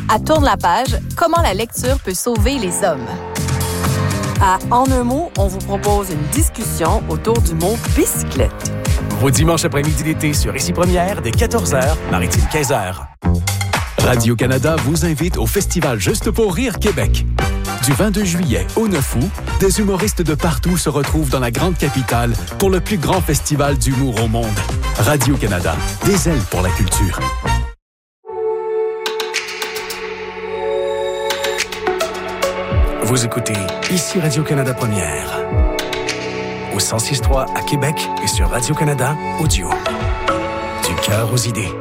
À Tourne la page, comment la lecture peut sauver les hommes. À En un mot, on vous propose une discussion autour du mot bicyclette. Vos dimanches après-midi d'été sur Ici Première dès 14h, Maritime 15h. Radio-Canada vous invite au Festival Juste pour rire Québec. Du 22 juillet au 9 août, des humoristes de partout se retrouvent dans la grande capitale pour le plus grand festival d'humour au monde. Radio-Canada, des ailes pour la culture. Vous écoutez Ici Radio-Canada Première. Au 106.3 à Québec et sur Radio-Canada Audio. Du cœur aux idées.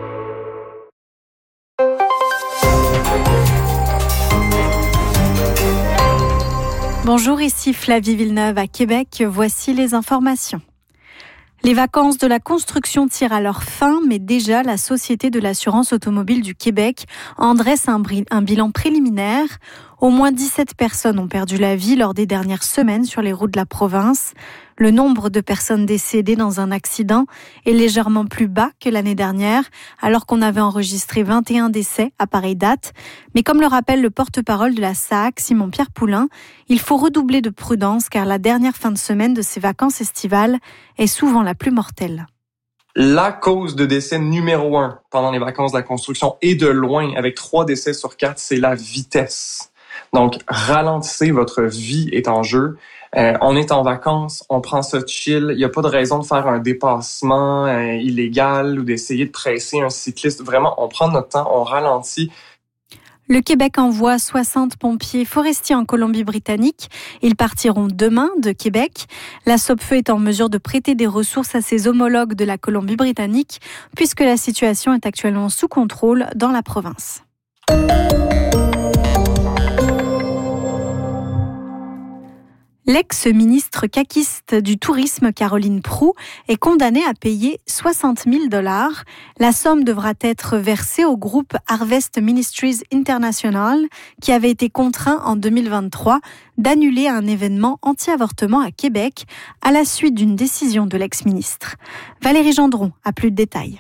Bonjour, ici Flavie Villeneuve à Québec. Voici les informations. Les vacances de la construction tirent à leur fin, mais déjà la Société de l'assurance automobile du Québec en dresse un bilan préliminaire. Au moins 17 personnes ont perdu la vie lors des dernières semaines sur les routes de la province. Le nombre de personnes décédées dans un accident est légèrement plus bas que l'année dernière, alors qu'on avait enregistré 21 décès à pareille date. Mais comme le rappelle le porte-parole de la SAAC, Simon-Pierre Poulain, il faut redoubler de prudence car la dernière fin de semaine de ces vacances estivales est souvent la plus mortelle. La cause de décès numéro 1 pendant les vacances de la construction et de loin, avec 3 décès sur 4, c'est la vitesse. Donc, ralentissez, votre vie est en jeu. On est en vacances, on prend ça chill. Il n'y a pas de raison de faire un dépassement illégal ou d'essayer de presser un cycliste. Vraiment, on prend notre temps, on ralentit. Le Québec envoie 60 pompiers forestiers en Colombie-Britannique. Ils partiront demain de Québec. La Sopfeu est en mesure de prêter des ressources à ses homologues de la Colombie-Britannique puisque la situation est actuellement sous contrôle dans la province. L'ex-ministre caquiste du Tourisme, Caroline Proulx, est condamnée à payer 60 000 $. La somme devra être versée au groupe Harvest Ministries International, qui avait été contraint en 2023 d'annuler un événement anti-avortement à Québec à la suite d'une décision de l'ex-ministre. Valérie Gendron a plus de détails.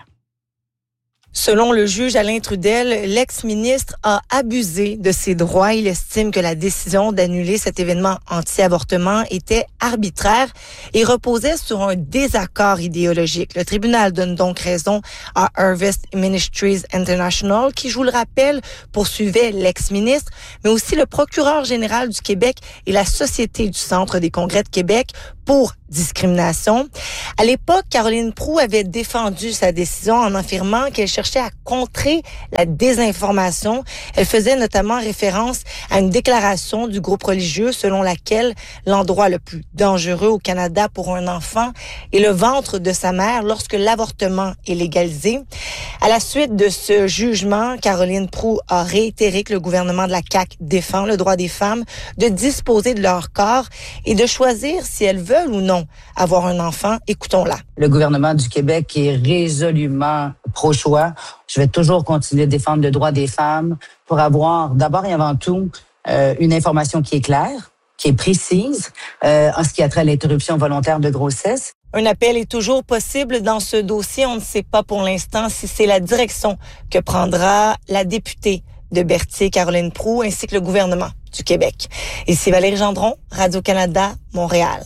Selon le juge Alain Trudel, l'ex-ministre a abusé de ses droits. Il estime que la décision d'annuler cet événement anti-avortement était arbitraire et reposait sur un désaccord idéologique. Le tribunal donne donc raison à Harvest Ministries International, qui, je vous le rappelle, poursuivait l'ex-ministre, mais aussi le procureur général du Québec et la Société du Centre des congrès de Québec pour discrimination. À l'époque, Caroline Proulx avait défendu sa décision en affirmant qu'elle cherchait à contrer la désinformation. Elle faisait notamment référence à une déclaration du groupe religieux selon laquelle l'endroit le plus dangereux au Canada pour un enfant est le ventre de sa mère lorsque l'avortement est légalisé. À la suite de ce jugement, Caroline Proulx a réitéré que le gouvernement de la CAQ défend le droit des femmes de disposer de leur corps et de choisir si elles veulent ou non avoir un enfant. Écoutons-la. Le gouvernement du Québec est résolument pro-choix. Je vais toujours continuer de défendre le droit des femmes pour avoir, d'abord et avant tout, une information qui est claire, qui est précise, en ce qui a trait à l'interruption volontaire de grossesse. Un appel est toujours possible dans ce dossier. On ne sait pas pour l'instant si c'est la direction que prendra la députée de Berthier, Caroline Proulx, ainsi que le gouvernement du Québec. Ici Valérie Gendron, Radio-Canada, Montréal.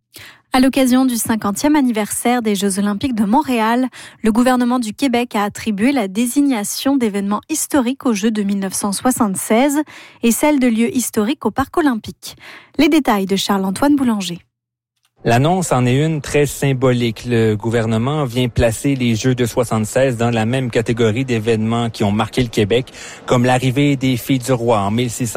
À l'occasion du 50e anniversaire des Jeux olympiques de Montréal, le gouvernement du Québec a attribué la désignation d'événements historiques aux Jeux de 1976 et celle de lieux historiques au Parc olympique. Les détails de Charles-Antoine Boulanger. L'annonce en est une très symbolique. Le gouvernement vient placer les Jeux de 76 dans la même catégorie d'événements qui ont marqué le Québec, comme l'arrivée des Filles du Roi en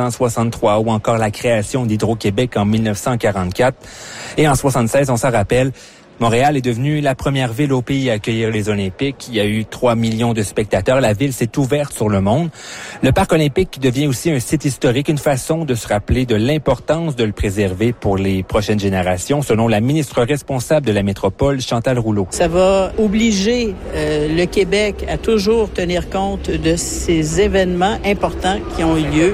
1663 ou encore la création d'Hydro-Québec en 1944. Et en 76, on s'en rappelle, Montréal est devenue la première ville au pays à accueillir les Olympiques. Il y a eu 3 millions de spectateurs. La ville s'est ouverte sur le monde. Le Parc olympique devient aussi un site historique, une façon de se rappeler de l'importance de le préserver pour les prochaines générations, selon la ministre responsable de la métropole, Chantal Rouleau. Ça va obliger le Québec à toujours tenir compte de ces événements importants qui ont eu lieu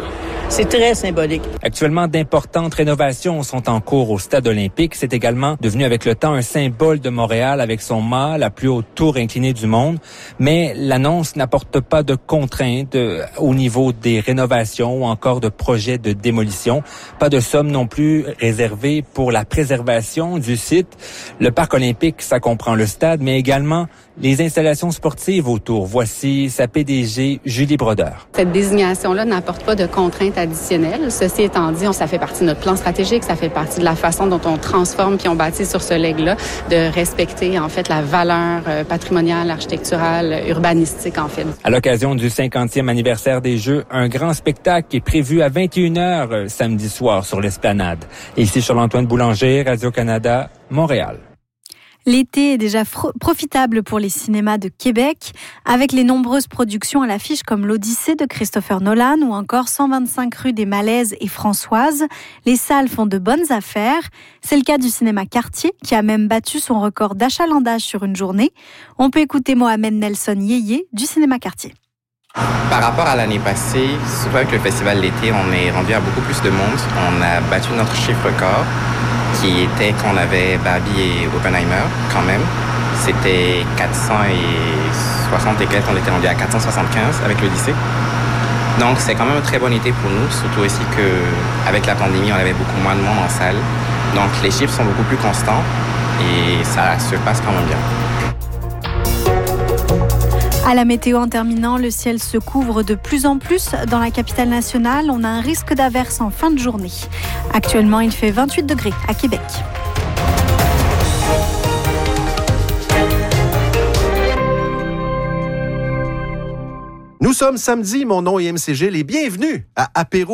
C'est très symbolique. Actuellement, d'importantes rénovations sont en cours au Stade olympique. C'est également devenu avec le temps un symbole de Montréal avec son mât, la plus haute tour inclinée du monde. Mais l'annonce n'apporte pas de contraintes au niveau des rénovations ou encore de projets de démolition. Pas de somme non plus réservée pour la préservation du site. Le parc olympique, ça comprend le stade, mais également les installations sportives autour. Voici sa PDG, Julie Brodeur. Cette désignation-là n'apporte pas de contraintes additionnelles. Ceci étant dit, ça fait partie de notre plan stratégique, ça fait partie de la façon dont on transforme puis on bâtit sur ce legs-là, de respecter en fait la valeur patrimoniale, architecturale, urbanistique en fait. À l'occasion du 50e anniversaire des Jeux, un grand spectacle est prévu à 21h samedi soir sur l'Esplanade. Et ici, Charles-Antoine Boulanger, Radio-Canada, Montréal. L'été est déjà profitable pour les cinémas de Québec, avec les nombreuses productions à l'affiche comme l'Odyssée de Christopher Nolan ou encore 125 rue des Malaises et Françoise. Les salles font de bonnes affaires. C'est le cas du cinéma Cartier, qui a même battu son record d'achalandage sur une journée. On peut écouter Mohamed Nelson Yeye du cinéma Cartier. Par rapport à l'année passée, surtout avec le festival d'été, on est rendu à beaucoup plus de monde. On a battu notre chiffre record, qui était qu'on avait Barbie et Oppenheimer, quand même. C'était 460 et quelques, on était rendu à 475 avec l'Odyssée. Donc, c'est quand même un très bon été pour nous, surtout aussi qu'avec la pandémie, on avait beaucoup moins de monde en salle. Donc, les chiffres sont beaucoup plus constants et ça se passe quand même bien. À la météo en terminant, le ciel se couvre de plus en plus dans la capitale nationale. On a un risque d'averse en fin de journée. Actuellement, il fait 28 degrés à Québec. Nous sommes samedi, mon nom est MCG, les bienvenus à Apéro